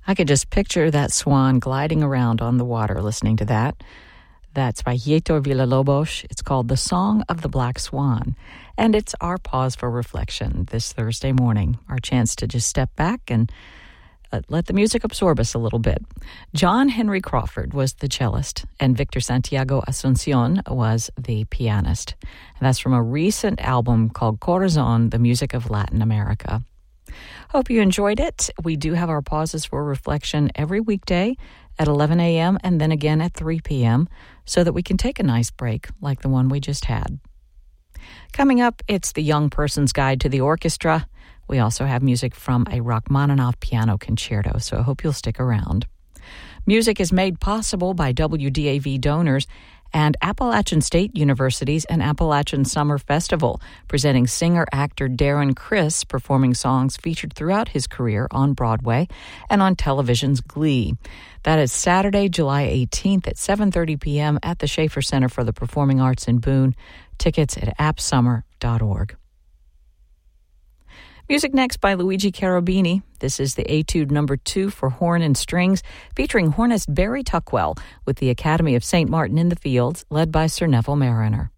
I could just picture that swan gliding around on the water listening to that. That's by Heitor Villa-Lobos. It's called The Song of the Black Swan. And it's our pause for reflection this Thursday morning, our chance to just step back and let the music absorb us a little bit. John Henry Crawford was the cellist, and Victor Santiago Asuncion was the pianist. And that's from a recent album called Corazon, the Music of Latin America. Hope you enjoyed it. We do have our pauses for reflection every weekday at 11 a.m. and then again at 3 p.m. so that we can take a nice break like the one we just had. Coming up, it's the Young Person's Guide to the Orchestra. We also have music from a Rachmaninoff piano concerto, so I hope you'll stick around. Music is made possible by WDAV donors and Appalachian State University's and Appalachian Summer Festival, presenting singer-actor Darren Criss performing songs featured throughout his career on Broadway and on television's Glee. That is Saturday, July 18th at 7:30 p.m. at the Schaefer Center for the Performing Arts in Boone. Tickets at appsummer.org. Music next by Luigi Cherubini. This is the Etude No. 2 for horn and strings, featuring hornist Barry Tuckwell with the Academy of St. Martin in the Fields, led by Sir Neville Mariner.